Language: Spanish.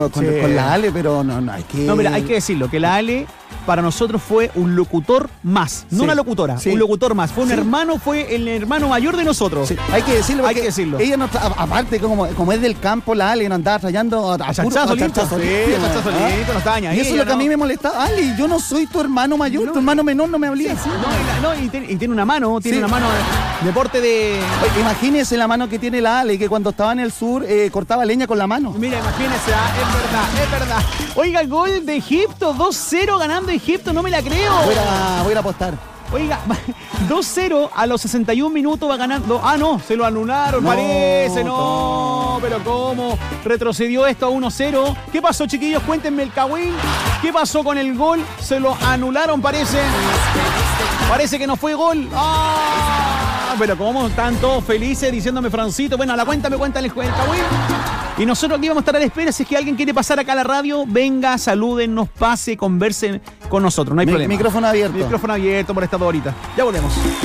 con la Ale, pero no hay que... No, mira, hay que decirlo, que la Ale para nosotros fue un locutor más, no una locutora, un locutor más. Fue un hermano, fue el hermano mayor de nosotros. Sí. Hay que decirlo, hay que decirlo. Ella no, aparte, como es del campo, la Ale no andaba trayendo a chachazo limpio. Sí, chachazo limpio, no estaba añadido. Y eso es lo que a mí me molestaba. Ale, yo no soy tu hermano mayor, tu hermano menor, no me hablé así. Y tiene una mano, deporte de... Oye, imagínese la mano que tiene la Ale, que cuando estaba en el sur cortaba leña con la mano. Mira, imagínese, es verdad. Oiga, gol de Egipto, 2-0 ganando Egipto, no me la creo. Voy a ir a apostar. Oiga, 2-0 a los 61 minutos va ganando. Ah, no, se lo anularon, parece, no. Pero ¿cómo? Retrocedió esto a 1-0. ¿Qué pasó, chiquillos? Cuéntenme el cagüín. ¿Qué pasó con el gol? Se lo anularon, parece. Parece que no fue gol. ¡Ah! Pero ¿cómo están todos felices diciéndome Francito? Bueno, a la cuenta me cuentan el cagüín. Y nosotros aquí vamos a estar a la espera. Si es que alguien quiere pasar acá a la radio, venga, saluden, nos pase, conversen con nosotros. No hay problema. Micrófono abierto. Micrófono abierto por estas 2 horitas. Ya volvemos.